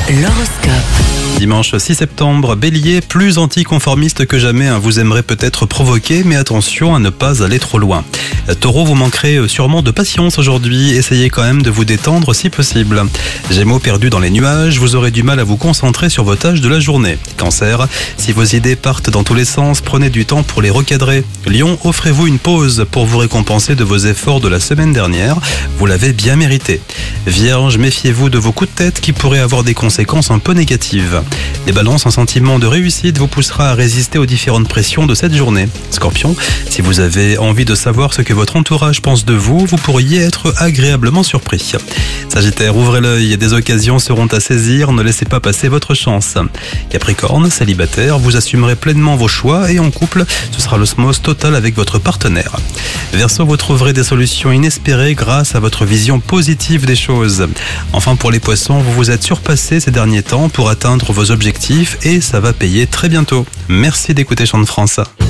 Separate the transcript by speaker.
Speaker 1: L'horoscope.
Speaker 2: Dimanche 6 septembre, Bélier, plus anticonformiste que jamais, vous aimerez peut-être provoquer, mais attention à ne pas aller trop loin. Taureau, vous manquerez sûrement de patience aujourd'hui, essayez quand même de vous détendre si possible. Gémeaux, perdu dans les nuages, vous aurez du mal à vous concentrer sur vos tâches de la journée. Cancer, si vos idées partent dans tous les sens, prenez du temps pour les recadrer. Lion, offrez-vous une pause pour vous récompenser de vos efforts de la semaine dernière, vous l'avez bien mérité. Vierge, méfiez-vous de vos coups de tête qui pourraient avoir des conséquences un peu négatives. Les balances, un sentiment de réussite vous poussera à résister aux différentes pressions de cette journée. Scorpion, si vous avez envie de savoir ce que votre entourage pense de vous, vous pourriez être agréablement surpris. Sagittaire, ouvrez l'œil, des occasions seront à saisir, ne laissez pas passer votre chance. Capricorne, célibataire, vous assumerez pleinement vos choix et en couple, ce sera l'osmose totale avec votre partenaire. Verseau, vous trouverez des solutions inespérées grâce à votre vision positive des choses. Enfin, pour les poissons, vous vous êtes surpassé ces derniers temps pour atteindre vos objectifs et ça va payer très bientôt. Merci d'écouter Chant de France.